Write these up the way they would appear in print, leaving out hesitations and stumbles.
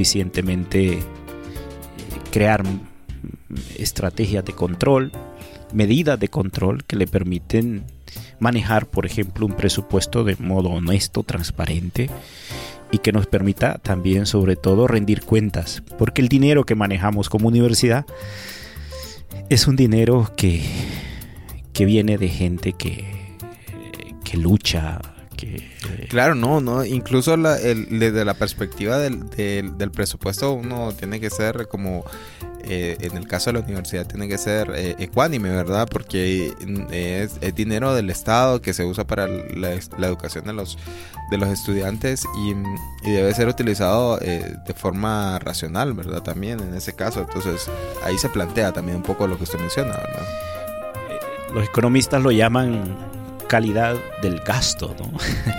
eficientemente crear estrategias de control, medidas de control que le permiten manejar, por ejemplo, un presupuesto de modo honesto, transparente, y que nos permita también, sobre todo, rendir cuentas, porque el dinero que manejamos como universidad es un dinero que viene de gente que lucha. Claro, no, incluso desde la perspectiva del presupuesto, uno tiene que ser como, en el caso de la universidad, tiene que ser ecuánime, ¿verdad? Porque es dinero del Estado que se usa para la educación de los estudiantes y debe ser utilizado de forma racional, ¿verdad? También en ese caso, entonces ahí se plantea también un poco lo que usted menciona, ¿verdad? Los economistas lo llaman calidad del gasto, ¿no?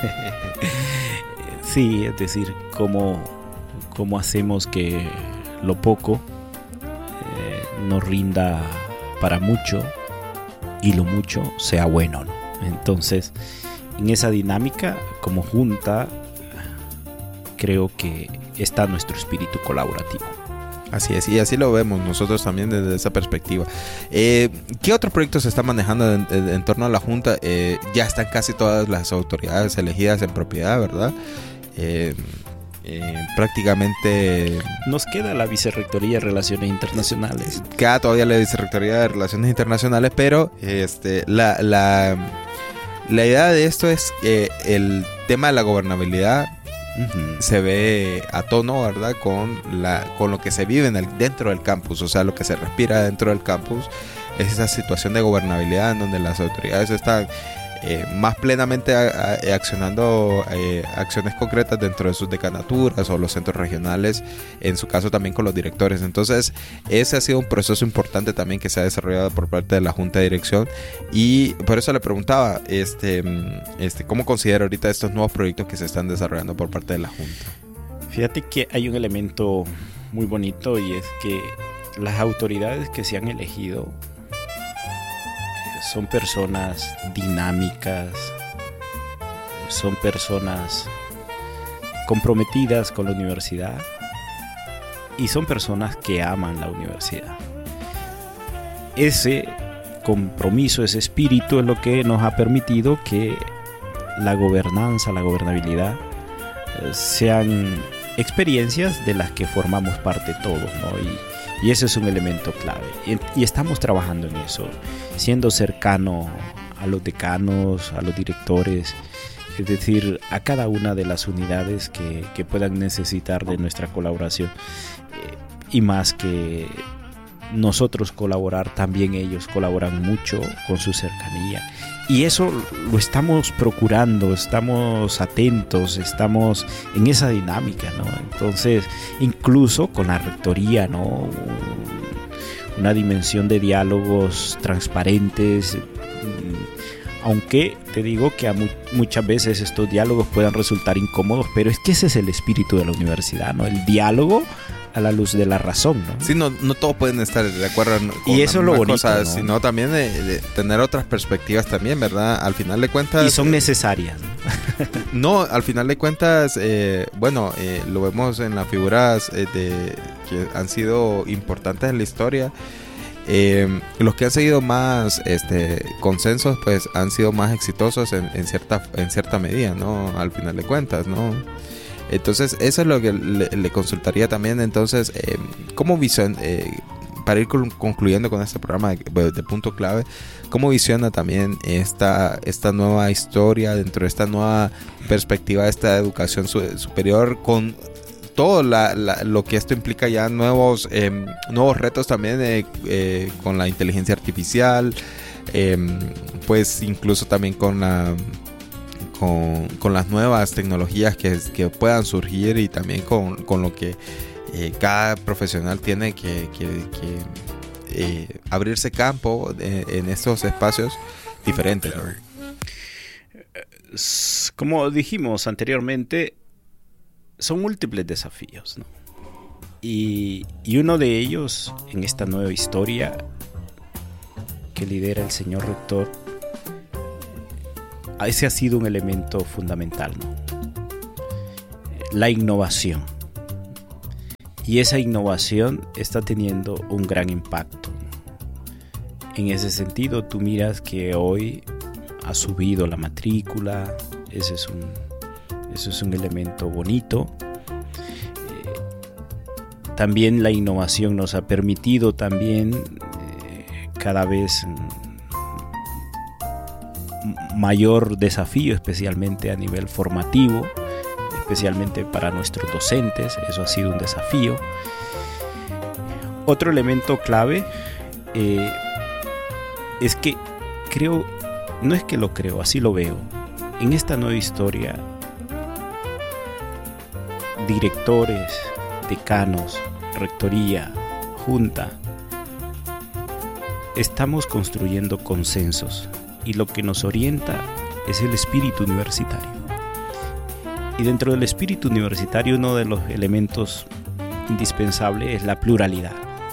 Sí, es decir, cómo hacemos que lo poco nos rinda para mucho y lo mucho sea bueno, ¿no? Entonces, en esa dinámica, como junta, creo que está nuestro espíritu colaborativo. Así es, y así lo vemos nosotros también desde esa perspectiva. ¿Qué otros proyectos se están manejando en torno a la Junta? Ya están casi todas las autoridades elegidas en propiedad, ¿verdad? Prácticamente nos queda la Vicerrectoría de Relaciones Internacionales. Queda todavía la Vicerrectoría de Relaciones Internacionales, pero la idea de esto es que el tema de la gobernabilidad se ve a tono, ¿verdad? Con lo que se vive dentro del campus, o sea, lo que se respira dentro del campus es esa situación de gobernabilidad en donde las autoridades están más plenamente accionando acciones concretas dentro de sus decanaturas o los centros regionales, en su caso también con los directores. Entonces ese ha sido un proceso importante también que se ha desarrollado por parte de la Junta de Dirección, y por eso le preguntaba ¿cómo considera ahorita estos nuevos proyectos que se están desarrollando por parte de la Junta? Fíjate que hay un elemento muy bonito, y es que las autoridades que se han elegido son personas dinámicas, son personas comprometidas con la universidad y son personas que aman la universidad. Ese compromiso, ese espíritu es lo que nos ha permitido que la gobernanza, la gobernabilidad sean experiencias de las que formamos parte todos, ¿no? Y ese es un elemento clave. Y estamos trabajando en eso, siendo cercano a los decanos, a los directores, es decir, a cada una de las unidades que puedan necesitar de nuestra colaboración. Y más que nosotros colaborar, también ellos colaboran mucho con su cercanía. Y eso lo estamos procurando, estamos atentos, estamos en esa dinámica, ¿no? Entonces, incluso con la rectoría, ¿no? Una dimensión de diálogos transparentes, aunque te digo que muchas veces estos diálogos puedan resultar incómodos, pero es que ese es el espíritu de la universidad, ¿no? El diálogo a la luz de la razón, ¿no? Sí, no todos pueden estar de acuerdo con y eso es lo bonito, cosa, ¿no? Sino también de tener otras perspectivas también, ¿verdad? Al final de cuentas... Y son necesarias, ¿no? Al final de cuentas, lo vemos en las figuras que han sido importantes en la historia. Los que han seguido más consensos, pues han sido más exitosos en cierta medida, ¿no? Al final de cuentas, ¿no? Entonces eso es lo que le consultaría también. Entonces, ¿cómo para ir concluyendo con este programa de punto clave, cómo visiona también esta nueva historia dentro de esta nueva perspectiva de esta educación superior, con todo lo que esto implica, ya nuevos retos también con la inteligencia artificial, pues incluso también con las nuevas tecnologías que puedan surgir, y también con lo que cada profesional tiene que abrirse campo en estos espacios diferentes, ¿no? Como dijimos anteriormente, son múltiples desafíos, ¿no? Y uno de ellos en esta nueva historia que lidera el señor rector, ese ha sido un elemento fundamental, ¿no? La innovación. Y esa innovación está teniendo un gran impacto. En ese sentido, tú miras que hoy ha subido la matrícula. Eso es un elemento bonito. También la innovación nos ha permitido también cada vez mayor desafío, especialmente a nivel formativo, especialmente para nuestros docentes. Eso ha sido un desafío. Otro elemento clave es que creo, no es que lo creo, así lo veo. En esta nueva historia, directores, decanos, rectoría, junta, estamos construyendo consensos y lo que nos orienta es el espíritu universitario. Y dentro del espíritu universitario, uno de los elementos indispensables es la pluralidad.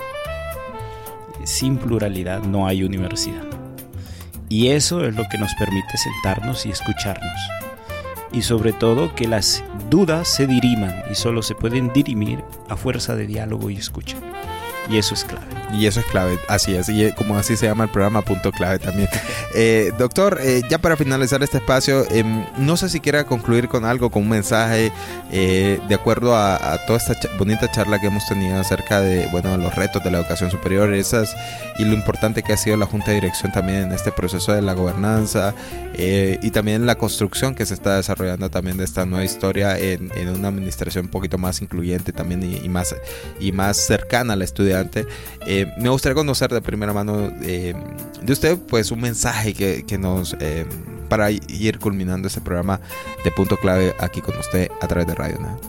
Sin pluralidad no hay universidad. Y eso es lo que nos permite sentarnos y escucharnos. Y sobre todo que las dudas se diriman y solo se pueden dirimir a fuerza de diálogo y escucha. Y eso es clave. Y eso es clave, así es. Y como así se llama el programa, punto clave también. Doctor, ya para finalizar este espacio, no sé si quiera concluir con algo, con un mensaje, de acuerdo a toda esta bonita charla que hemos tenido acerca de, bueno, los retos de la educación superior, y lo importante que ha sido la Junta de Dirección también en este proceso de la gobernanza, y también la construcción que se está desarrollando también de esta nueva historia en una administración un poquito más incluyente también y más cercana al estudiante. Me gustaría conocer de primera mano de usted, pues, un mensaje que nos para ir culminando este programa de Punto Clave aquí con usted a través de Radio Nada.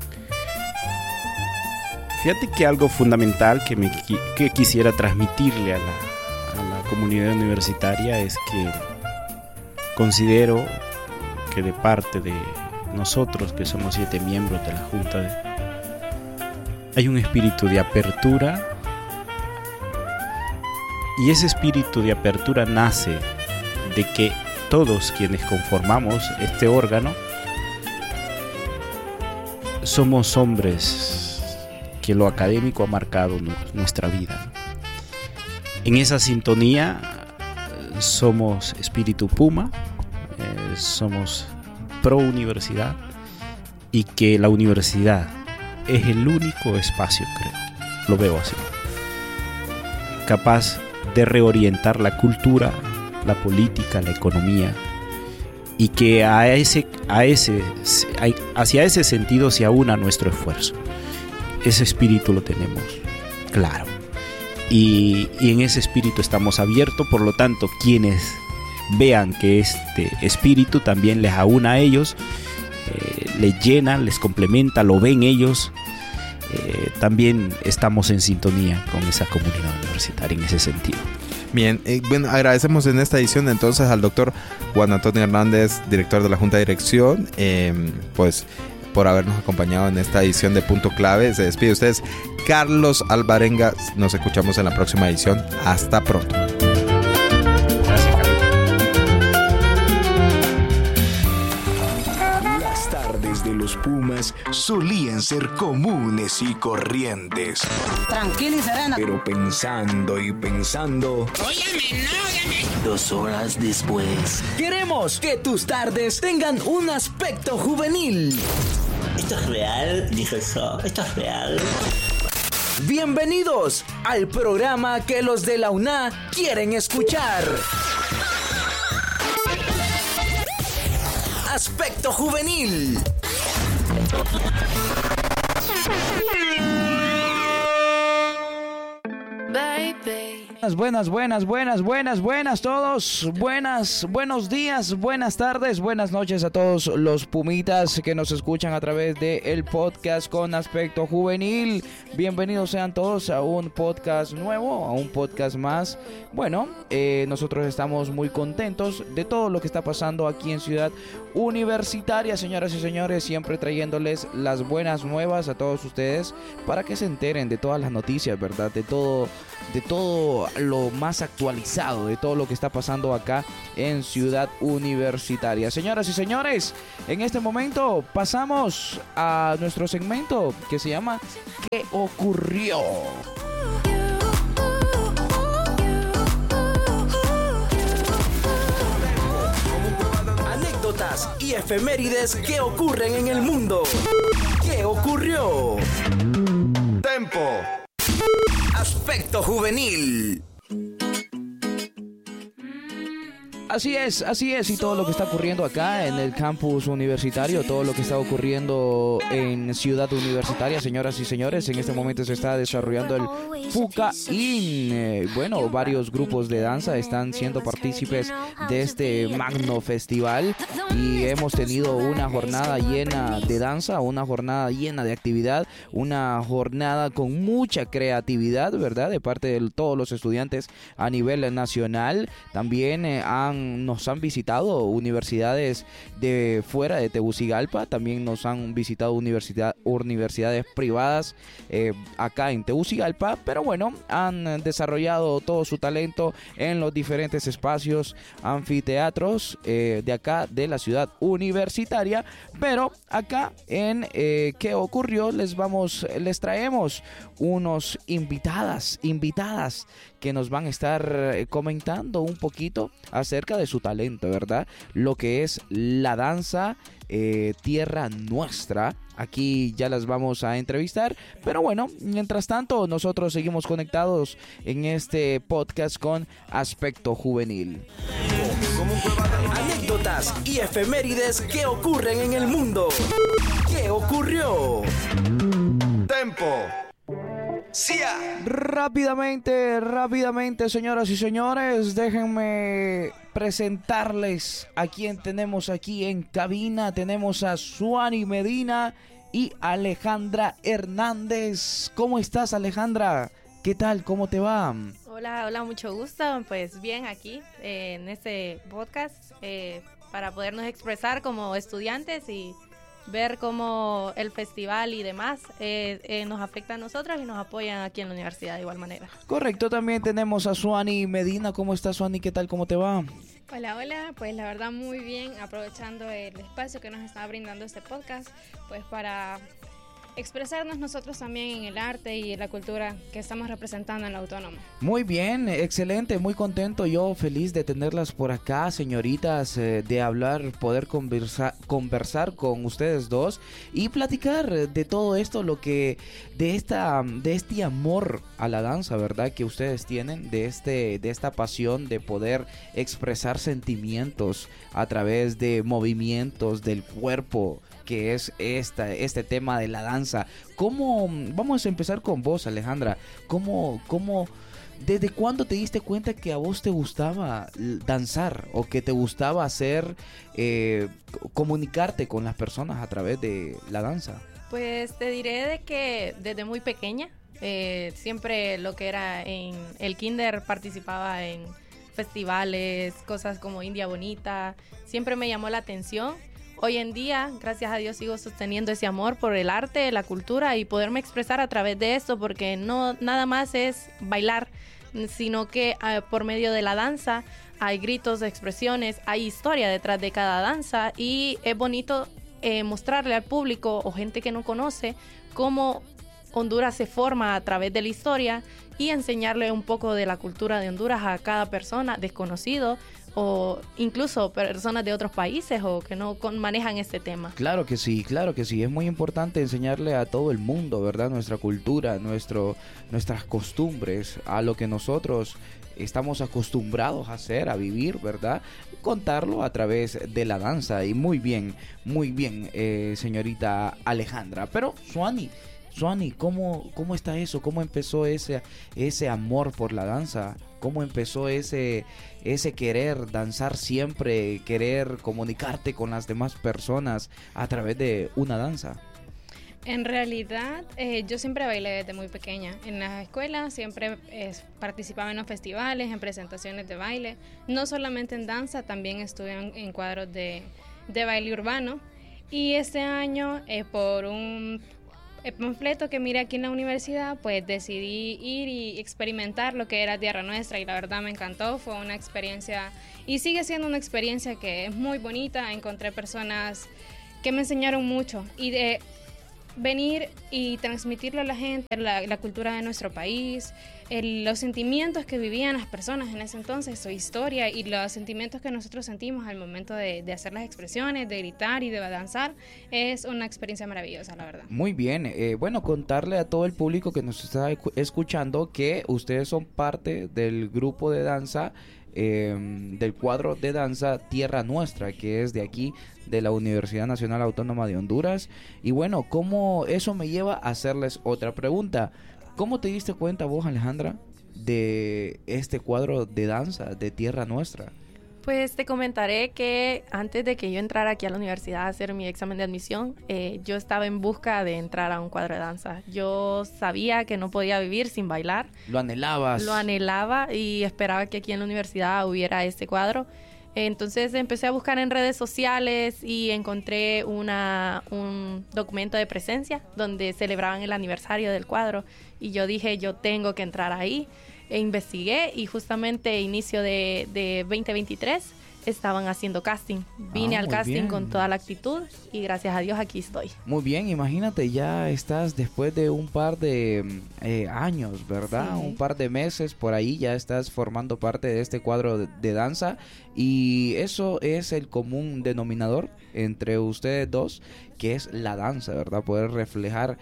Fíjate que algo fundamental que quisiera transmitirle a la comunidad universitaria es que considero que de parte de nosotros, que somos 7 miembros de la Junta, hay un espíritu de apertura, y ese espíritu de apertura nace de que todos quienes conformamos este órgano somos hombres que lo académico ha marcado nuestra vida. En esa sintonía somos espíritu Puma, somos pro universidad, y que la universidad es el único espacio, creo, lo veo así, capaz de reorientar la cultura, la política, la economía, y que hacia ese sentido se aúna nuestro esfuerzo. Ese espíritu lo tenemos claro, y en ese espíritu estamos abiertos. Por lo tanto, quienes vean que este espíritu también les aúna a ellos, les llena, les complementa, lo ven ellos, también estamos en sintonía con esa comunidad universitaria en ese sentido. Bien, bueno, agradecemos en esta edición entonces al doctor Juan Antonio Hernández, director de la Junta de Dirección, pues por habernos acompañado en esta edición de Punto Clave. Se despide de ustedes Carlos Alvarenga. Nos escuchamos en la próxima edición. Hasta pronto. Los Pumas solían ser comunes y corrientes. Tranquilizarán. Pero pensando y pensando. Óyame, no. 2 horas después. Queremos que tus tardes tengan un aspecto juvenil. ¿Esto es real? Dijo eso. ¿Esto es real? Bienvenidos al programa que los de la UNA quieren escuchar. Aspecto juvenil. Buenas todos. Buenos días, buenas tardes, buenas noches a todos los pumitas que nos escuchan a través de el podcast con Aspecto Juvenil. Bienvenidos sean todos a un podcast nuevo, a un podcast más. Bueno, nosotros estamos muy contentos de todo lo que está pasando aquí en Ciudad Universitaria, señoras y señores, siempre trayéndoles las buenas nuevas a todos ustedes para que se enteren de todas las noticias, ¿verdad? De todo lo más actualizado de todo lo que está pasando acá en Ciudad Universitaria. Señoras y señores, en este momento pasamos a nuestro segmento que se llama ¿Qué ocurrió? Anécdotas y efemérides que ocurren en el mundo. ¿Qué ocurrió? Tempo. Aspecto juvenil. Así es, y todo lo que está ocurriendo acá en el campus universitario, todo lo que está ocurriendo en Ciudad Universitaria, señoras y señores, en este momento se está desarrollando el FUCA-IN. Bueno, varios grupos de danza están siendo partícipes de este magno festival y hemos tenido una jornada llena de danza, una jornada llena de actividad, una jornada con mucha creatividad, ¿verdad? De parte de todos los estudiantes a nivel nacional. También nos han visitado universidades de fuera de Tegucigalpa, también nos han visitado universidades privadas acá en Tegucigalpa, pero bueno, han desarrollado todo su talento en los diferentes espacios, anfiteatros de acá de la ciudad universitaria. Pero acá en ¿Qué ocurrió? Les traemos unos invitadas que nos van a estar comentando un poquito acerca de su talento, ¿verdad? Lo que es la danza tierra nuestra. Aquí ya las vamos a entrevistar, pero bueno, mientras tanto nosotros seguimos conectados en este podcast con Aspecto Juvenil. Anécdotas y efemérides que ocurren en el mundo. ¿Qué ocurrió? Tempo. Rápidamente, señoras y señores, déjenme presentarles a quien tenemos aquí en cabina. Tenemos a Suani Medina y Alejandra Hernández. ¿Cómo estás, Alejandra? ¿Qué tal? ¿Cómo te va? Hola, mucho gusto. Pues bien, aquí en este podcast para podernos expresar como estudiantes y ver cómo el festival y demás nos afecta a nosotros y nos apoyan aquí en la universidad de igual manera. Correcto, también tenemos a Suani Medina. ¿Cómo estás, Suani? ¿Qué tal? ¿Cómo te va? Hola, pues la verdad muy bien, aprovechando el espacio que nos está brindando este podcast, pues para expresarnos nosotros también en el arte y en la cultura que estamos representando en la Autónoma. Muy bien, excelente, muy contento, yo feliz de tenerlas por acá, señoritas, de hablar, poder conversar con ustedes dos y platicar de todo esto, de este amor a la danza, ¿verdad? Que ustedes tienen, de esta pasión de poder expresar sentimientos a través de movimientos del cuerpo, que es este tema de la danza. Vamos a empezar con vos, Alejandra. ¿Desde cuándo te diste cuenta que a vos te gustaba danzar o que te gustaba comunicarte con las personas a través de la danza? Pues te diré de que desde muy pequeña, siempre lo que era en el kinder participaba en festivales, cosas como India Bonita, siempre me llamó la atención. Hoy en día, gracias a Dios, sigo sosteniendo ese amor por el arte, la cultura y poderme expresar a través de esto, porque no nada más es bailar, sino que por medio de la danza hay gritos, expresiones, hay historia detrás de cada danza y es bonito mostrarle al público o gente que no conoce cómo Honduras se forma a través de la historia y enseñarle un poco de la cultura de Honduras a cada persona desconocido o incluso personas de otros países o que no manejan este tema. Claro que sí, es muy importante enseñarle a todo el mundo, ¿verdad? Nuestra cultura, nuestras costumbres, a lo que nosotros estamos acostumbrados a hacer, a vivir, ¿verdad? Contarlo a través de la danza y muy bien, señorita Alejandra. Pero Suani, ¿cómo está eso? ¿Cómo empezó ese amor por la danza? ¿Cómo empezó ese querer danzar siempre, querer comunicarte con las demás personas a través de una danza? En realidad, yo siempre bailé desde muy pequeña. En la escuela siempre participaba en los festivales, en presentaciones de baile. No solamente en danza, también estuve en cuadros de baile urbano. Y este año, por un panfleto que miré aquí en la universidad, pues decidí ir y experimentar lo que era Tierra Nuestra y la verdad me encantó, fue una experiencia y sigue siendo una experiencia que es muy bonita, encontré personas que me enseñaron mucho y de venir y transmitirle a la gente la cultura de nuestro país, los sentimientos que vivían las personas en ese entonces, su historia y los sentimientos que nosotros sentimos al momento de hacer las expresiones, de gritar y de danzar, es una experiencia maravillosa, la verdad. Muy bien, bueno, contarle a todo el público que nos está escuchando que ustedes son parte del grupo de danza, del cuadro de danza Tierra Nuestra, que es de aquí, de la Universidad Nacional Autónoma de Honduras. Y bueno, ¿cómo eso me lleva a hacerles otra pregunta? ¿Cómo te diste cuenta vos, Alejandra, de este cuadro de danza de Tierra Nuestra? Pues te comentaré que antes de que yo entrara aquí a la universidad a hacer mi examen de admisión, yo estaba en busca de entrar a un cuadro de danza. Yo sabía que no podía vivir sin bailar. ¿Lo anhelabas? Lo anhelaba y esperaba que aquí en la universidad hubiera este cuadro. Entonces empecé a buscar en redes sociales y encontré un documento de presencia donde celebraban el aniversario del cuadro. Y yo dije, yo tengo que entrar ahí. E investigué y justamente inicio de 2023 estaban haciendo casting. Vine al casting bien. con toda la actitud y gracias a Dios aquí estoy. Muy bien, imagínate, ya estás después de un par de años, ¿verdad? Sí. Un par de meses por ahí ya estás formando parte de este cuadro de danza y eso es el común denominador entre ustedes dos, que es la danza, ¿verdad? Poder reflejar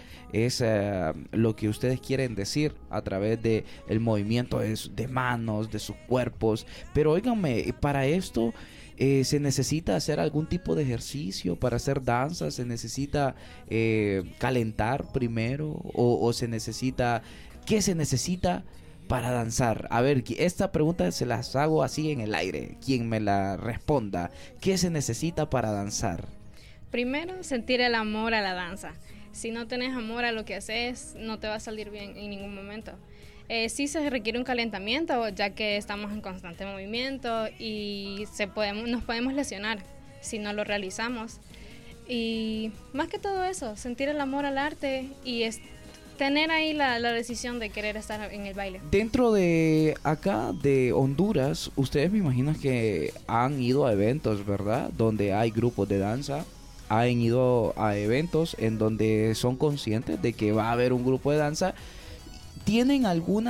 lo que ustedes quieren decir a través de el movimiento de manos, de sus cuerpos. Pero óiganme, para esto se necesita hacer algún tipo de ejercicio para hacer danza, se necesita calentar primero o se necesita, ¿qué se necesita para danzar? A ver, esta pregunta se las hago así en el aire, quien me la responda. ¿Qué se necesita para danzar? Primero, sentir el amor a la danza. Si no tenés amor a lo que haces, no te va a salir bien en ningún momento. Sí se requiere un calentamiento, ya que estamos en constante movimiento y nos podemos lesionar si no lo realizamos. Y más que todo eso, sentir el amor al arte y tener ahí la decisión de querer estar en el baile. Dentro de acá, de Honduras, ustedes me imagino que han ido a eventos, ¿verdad? Donde hay grupos de danza. Han ido a eventos en donde son conscientes de que va a haber un grupo de danza. ¿Tienen algún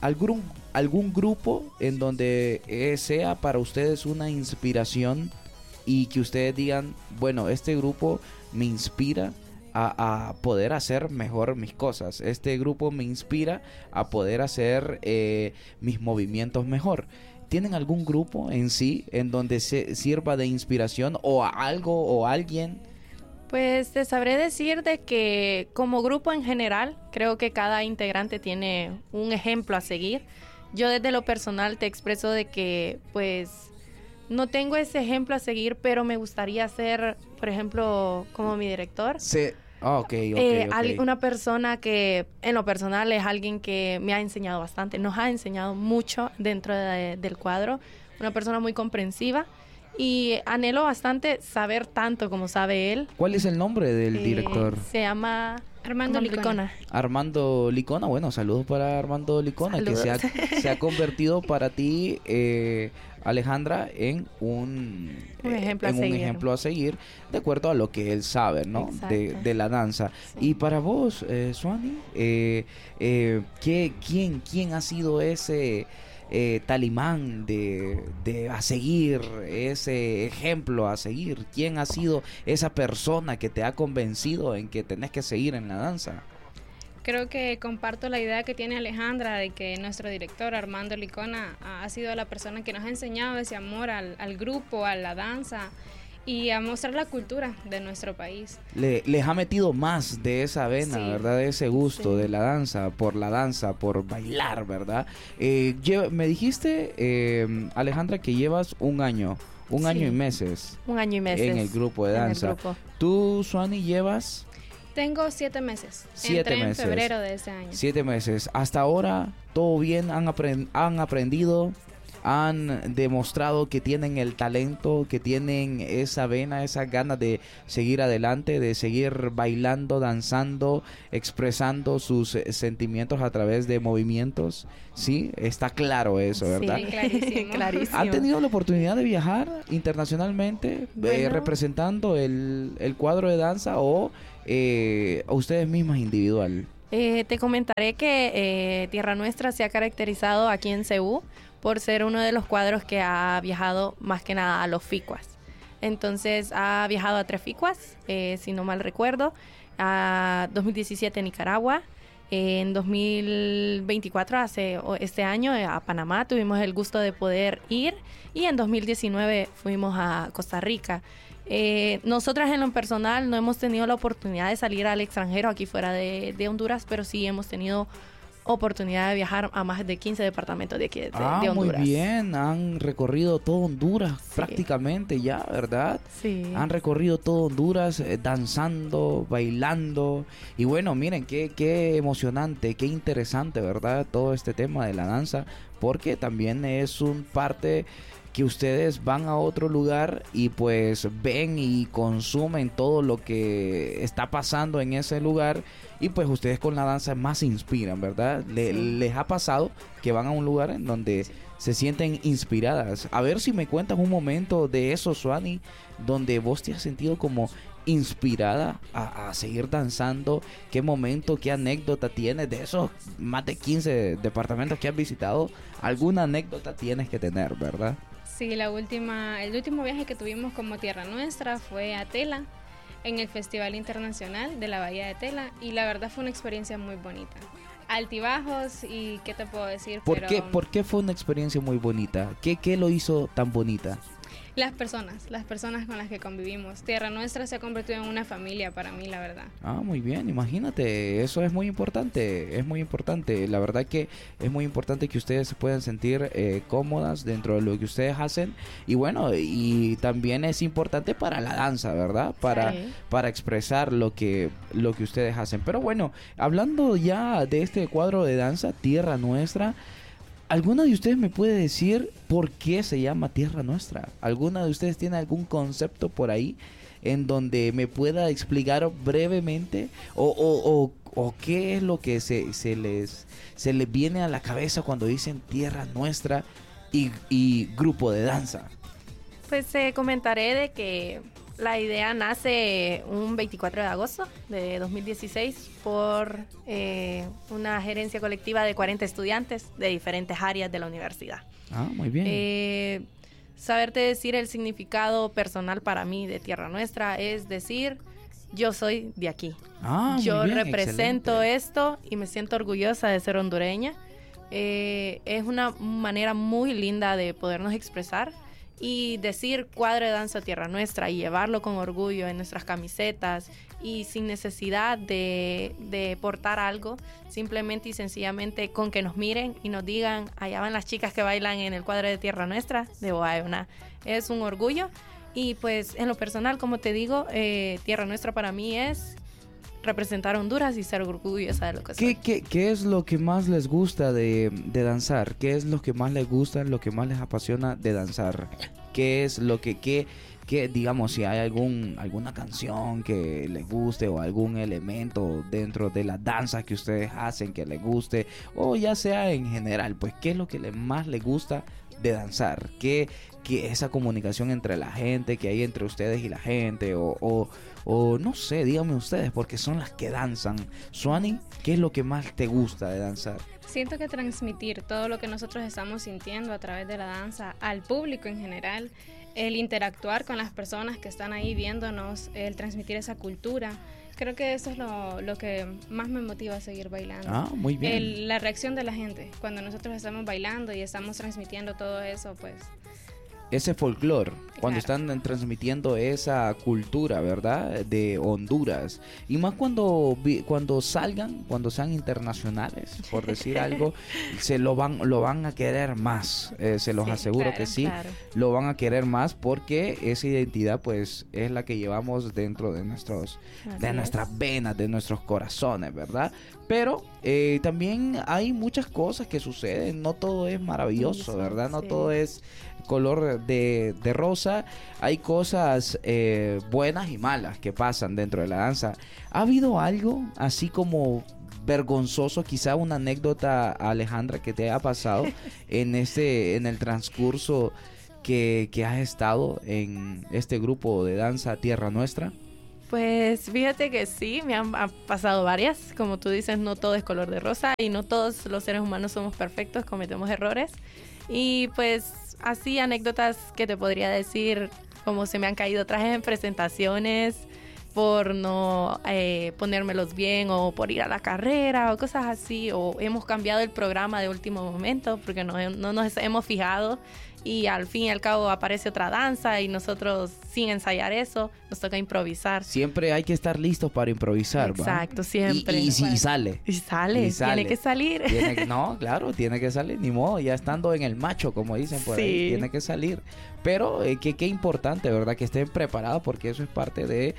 grupo en donde sea para ustedes una inspiración y que ustedes digan, bueno, este grupo me inspira a poder hacer mejor mis cosas? Este grupo me inspira a poder hacer mis movimientos mejor. ¿Tienen algún grupo en sí en donde se sirva de inspiración o a algo o a alguien? Pues te sabré decir de que como grupo en general, creo que cada integrante tiene un ejemplo a seguir. Yo desde lo personal te expreso de que pues no tengo ese ejemplo a seguir, pero me gustaría ser, por ejemplo, como mi director. Sí. Okay. Una persona que en lo personal es alguien que me ha enseñado bastante, nos ha enseñado mucho dentro del cuadro, una persona muy comprensiva y anhelo bastante saber tanto como sabe él. ¿Cuál es el nombre del director? Se llama Armando Licona. Armando Licona, bueno, saludos para Armando Licona, saludos. Que se ha convertido para ti, Alejandra, en un ejemplo a seguir, de acuerdo a lo que él sabe, ¿no? De la danza. Sí. Y para vos, Suani, ¿quién ha sido ese talimán de a seguir, ese ejemplo a seguir? ¿Quién ha sido esa persona que te ha convencido en que tenés que seguir en la danza? Creo que comparto la idea que tiene Alejandra de que nuestro director Armando Licona ha sido la persona que nos ha enseñado ese amor al grupo, a la danza y a mostrar la cultura de nuestro país. Les ha metido más de esa vena, sí, ¿verdad? De ese gusto, sí, de la danza, por bailar, ¿verdad? Me dijiste, Alejandra, que llevas un año sí, año y meses. Un año y meses. En el grupo de danza. ¿Tú, Suani, llevas? Tengo 7 meses. 7 Entré meses. En febrero de este año. 7 meses. Hasta ahora, ¿todo bien? ¿Han aprendido? han demostrado que tienen el talento, que tienen esa vena, esas ganas de seguir adelante, de seguir bailando, danzando, expresando sus sentimientos a través de movimientos. Sí, está claro eso, ¿verdad? Sí, clarísimo. Clarísimo. ¿Han tenido la oportunidad de viajar internacionalmente representando el cuadro de danza o ustedes mismas individual? Te comentaré que Tierra Nuestra se ha caracterizado aquí en Ceú por ser uno de los cuadros que ha viajado más que nada a los FICUAS. Entonces ha viajado a 3 FICUAS, si no mal recuerdo, a 2017 en Nicaragua, en 2024, este año, a Panamá tuvimos el gusto de poder ir, y en 2019 fuimos a Costa Rica. Nosotras en lo personal no hemos tenido la oportunidad de salir al extranjero aquí fuera de Honduras, pero sí hemos tenido oportunidad de viajar a más de 15 departamentos de aquí de Honduras. Muy bien, han recorrido todo Honduras prácticamente ya, ¿verdad? Sí. Han recorrido todo Honduras danzando, bailando, y bueno, miren, qué emocionante, qué interesante, ¿verdad? Todo este tema de la danza, porque también es un parte que ustedes van a otro lugar y pues ven y consumen todo lo que está pasando en ese lugar, y pues ustedes con la danza más se inspiran, ¿verdad? ¿Les ha pasado que van a un lugar en donde se sienten inspiradas? A ver si me cuentas un momento de eso, Suani, donde vos te has sentido como inspirada a seguir danzando. ¿Qué momento, qué anécdota tienes de esos más de 15 departamentos que has visitado? Alguna anécdota tienes que tener, ¿verdad? Sí, el último viaje que tuvimos como Tierra Nuestra fue a Tela, en el Festival Internacional de la Bahía de Tela, y la verdad fue una experiencia muy bonita. Altibajos y qué te puedo decir. ¿Por qué fue una experiencia muy bonita? ¿Qué lo hizo tan bonita? Las personas con las que convivimos. Tierra Nuestra se ha convertido en una familia para mí, la verdad. Muy bien, imagínate, eso es muy importante, la verdad que es muy importante que ustedes se puedan sentir cómodas dentro de lo que ustedes hacen, y bueno, y también es importante para la danza, ¿verdad? Para expresar lo que ustedes hacen. Pero bueno, hablando ya de este cuadro de danza, Tierra Nuestra, ¿alguna de ustedes me puede decir por qué se llama Tierra Nuestra? ¿Alguna de ustedes tiene algún concepto por ahí en donde me pueda explicar brevemente? ¿O qué es lo que se les viene a la cabeza cuando dicen Tierra Nuestra y grupo de danza? Pues comentaré de que la idea nace un 24 de agosto de 2016 por una gerencia colectiva de 40 estudiantes de diferentes áreas de la universidad. Muy bien. Saberte decir el significado personal para mí de Tierra Nuestra es decir, yo soy de aquí. Yo bien, represento excelente. Esto y me siento orgullosa de ser hondureña. Es una manera muy linda de podernos expresar y decir cuadro de danza Tierra Nuestra y llevarlo con orgullo en nuestras camisetas y sin necesidad de portar algo, simplemente y sencillamente con que nos miren y nos digan, allá van las chicas que bailan en el cuadro de Tierra Nuestra de Boaona. Es un orgullo, y pues en lo personal, como te digo, Tierra Nuestra para mí es representar a Honduras y ser orgullosa de lo que soy. ¿Qué es lo que más les gusta de danzar? ¿Qué es lo que más les gusta, lo que más les apasiona de danzar? ¿Qué es lo que digamos, si hay alguna canción que les guste o algún elemento dentro de la danza que ustedes hacen que les guste, o ya sea en general, pues qué es lo que más les gusta de danzar? ¿Qué esa comunicación entre la gente que hay entre ustedes y la gente, o no sé, díganme ustedes, porque son las que danzan. Suani, ¿qué es lo que más te gusta de danzar? Siento que transmitir todo lo que nosotros estamos sintiendo a través de la danza al público en general, el interactuar con las personas que están ahí viéndonos, el transmitir esa cultura, creo que eso es lo que más me motiva a seguir bailando. Muy bien. La reacción de la gente cuando nosotros estamos bailando y estamos transmitiendo todo eso, pues ese folclore, cuando están transmitiendo esa cultura, ¿verdad? De Honduras. Y más cuando sean internacionales, por decir algo, lo van a querer más. Se los aseguro que sí, claro. Lo van a querer más porque esa identidad pues es la que llevamos dentro de nuestras venas, de nuestros corazones, ¿verdad? Pero también hay muchas cosas que suceden, no todo es maravilloso, Sí, ¿verdad? No sí. todo es color de rosa, hay cosas buenas y malas que pasan dentro de la danza. ¿Ha habido algo así como vergonzoso, quizá una anécdota, Alejandra, que te haya pasado en el transcurso que has estado en este grupo de danza Tierra Nuestra? Pues fíjate que sí, han pasado varias. Como tú dices, no todo es color de rosa y no todos los seres humanos somos perfectos, cometemos errores. Y pues así anécdotas que te podría decir, como se me han caído trajes en presentaciones por no ponérmelos bien o por ir a la carrera o cosas así, o hemos cambiado el programa de último momento porque no nos hemos fijado y al fin y al cabo aparece otra danza y nosotros sin ensayar eso nos toca improvisar. Siempre hay que estar listos para improvisar, ¿va? Exacto, siempre. Y sale. Y sale, tiene que salir. No, claro, tiene que salir, ni modo, ya estando en el macho, como dicen por ahí, Sí. tiene que salir. Pero qué importante, ¿verdad? Que estén preparados porque eso es parte de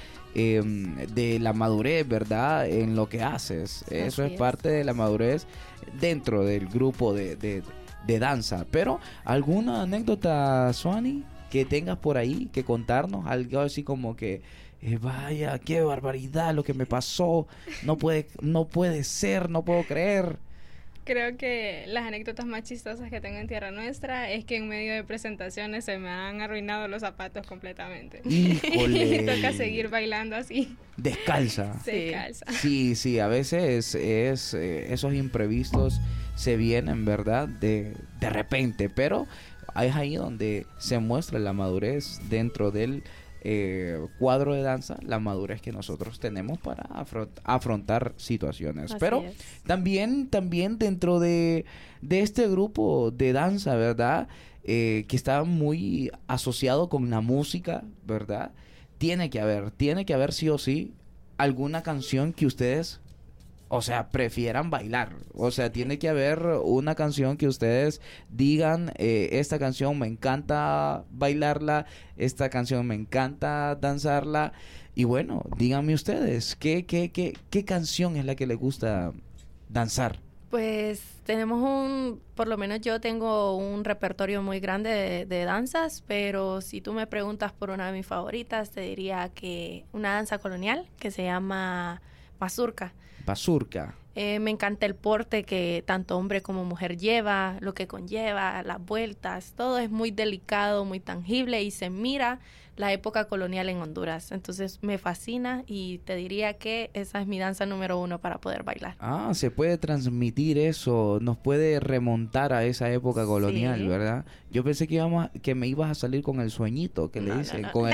la madurez, ¿verdad? En lo que haces. Eso Así es parte de la madurez dentro del grupo de danza. Pero, ¿alguna anécdota, Suani, que tengas por ahí que contarnos? Algo así como que, vaya, qué barbaridad lo que me pasó. No puede ser, no puedo creer. Creo que las anécdotas más chistosas que tengo en Tierra Nuestra es que en medio de presentaciones se me han arruinado los zapatos completamente. ¡Híjole! Y toca seguir bailando así, Descalza. descalza. Sí, a veces esos imprevistos se vienen, ¿verdad? De repente, pero es ahí donde se muestra la madurez dentro del cuadro de danza, la madurez que nosotros tenemos para afrontar situaciones. Así Pero es. también dentro de este grupo de danza, ¿verdad? Que está muy asociado con la música, ¿verdad? Tiene que haber sí o sí alguna canción que ustedes, o sea, prefieran bailar. O sea, tiene que haber una canción que ustedes digan, esta canción me encanta bailarla, esta canción me encanta danzarla. Y bueno, díganme ustedes, ¿qué canción es la que les gusta danzar? Pues tenemos por lo menos yo tengo un repertorio muy grande de danzas, pero si tú me preguntas por una de mis favoritas, te diría que una danza colonial que se llama mazurca. Mazurca. Me encanta el porte que tanto hombre como mujer lleva, lo que conlleva, las vueltas, todo es muy delicado, muy tangible y se mira la época colonial en Honduras. Entonces me fascina y te diría que esa es mi danza número 1 para poder bailar. Ah, se puede transmitir eso, nos puede remontar a esa época colonial, Sí. ¿verdad? Yo pensé que me ibas a salir con el sueñito que le No, dicen, no. con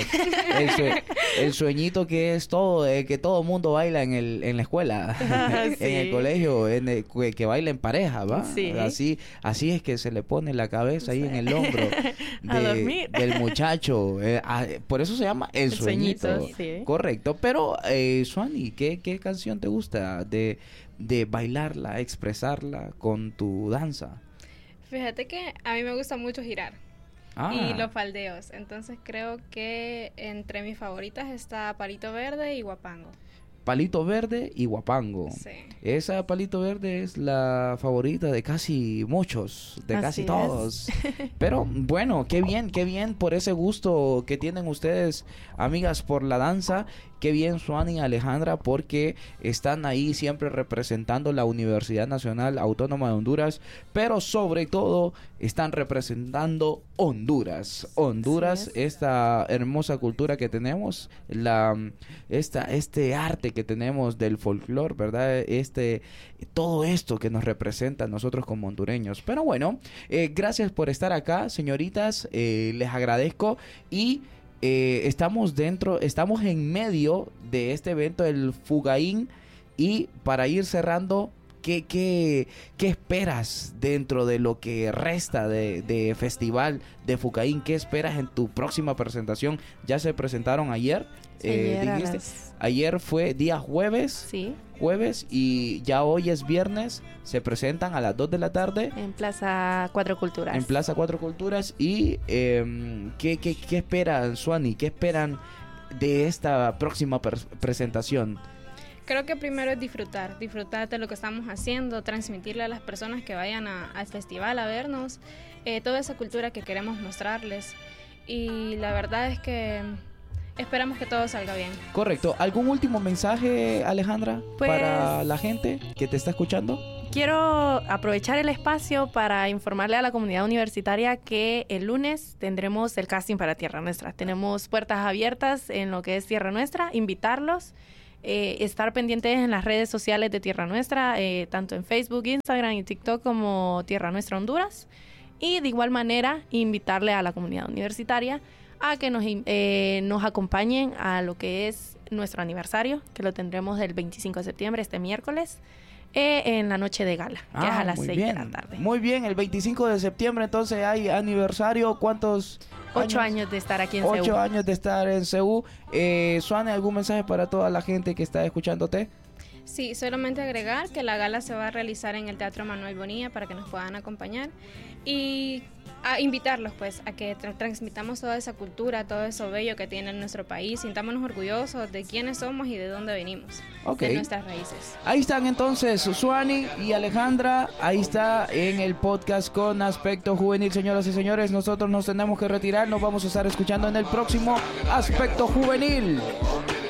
el sueñito que es todo, que todo mundo baila en la escuela, Sí. en el colegio, que baila en pareja, ¿va? Sí. Así es que se le pone la cabeza ahí en el hombro A dormir. del muchacho. Por eso se llama el sueñito. Sueñito, sí. Correcto. Pero, Suani, ¿qué canción te gusta de bailarla, expresarla con tu danza? Fíjate que a mí me gusta mucho girar Ah, y los faldeos. Entonces creo que entre mis favoritas está Palito Verde y Guapango. Palito Verde y Guapango. Sí. Esa Palito Verde es la favorita de casi muchos, de Así casi es. todos. Pero bueno, qué bien por ese gusto que tienen ustedes, amigas, por la danza. Qué bien, Suani y Alejandra, porque están ahí siempre representando la Universidad Nacional Autónoma de Honduras, pero sobre todo están representando Honduras. Honduras, Así es. esta hermosa cultura que tenemos, este arte que tenemos del folclore, ¿verdad? Todo esto que nos representa a nosotros como hondureños. Pero bueno, gracias por estar acá, señoritas, les agradezco y estamos en medio de este evento del Fugaín y para ir cerrando, ¿qué esperas dentro de lo que resta de festival de Fugaín? ¿Qué esperas en tu próxima presentación? Ya se presentaron ayer, Ayer a dijiste. las- Ayer fue día jueves Sí, y ya hoy es viernes, se presentan a las 2 de la tarde en Plaza Cuatro Culturas. en Plaza Cuatro Culturas. Y ¿qué esperan, Suani? ¿Qué esperan de esta próxima presentación? Creo que primero es disfrutar de lo que estamos haciendo, transmitirle a las personas que vayan al festival a vernos, toda esa cultura que queremos mostrarles. Y la verdad es que esperamos que todo salga bien. Correcto. ¿Algún último mensaje, Alejandra, Pues, para la gente que te está escuchando? Quiero aprovechar el espacio para informarle a la comunidad universitaria que el lunes tendremos el casting para Tierra Nuestra. Tenemos puertas abiertas en lo que es Tierra Nuestra, invitarlos, estar pendientes en las redes sociales de Tierra Nuestra, tanto en Facebook, Instagram y TikTok como Tierra Nuestra Honduras. Y de igual manera, invitarle a la comunidad universitaria a que nos acompañen a lo que es nuestro aniversario, que lo tendremos el 25 de septiembre, este miércoles, en la noche de gala, que es a las 6 de la tarde. Muy bien, el 25 de septiembre entonces hay aniversario. ¿Cuántos 8 años de estar aquí en CEU. 8 años de estar en CEU. Suane, ¿algún mensaje para toda la gente que está escuchándote? Sí, solamente agregar que la gala se va a realizar en el Teatro Manuel Bonilla para que nos puedan acompañar y a invitarlos pues a que transmitamos toda esa cultura, todo eso bello que tiene nuestro país, sintámonos orgullosos de quiénes somos y de dónde venimos, de nuestras raíces. Ahí están entonces Suani y Alejandra, ahí está en el podcast con Aspecto Juvenil. Señoras y señores, nosotros nos tenemos que retirar, nos vamos a estar escuchando en el próximo Aspecto Juvenil.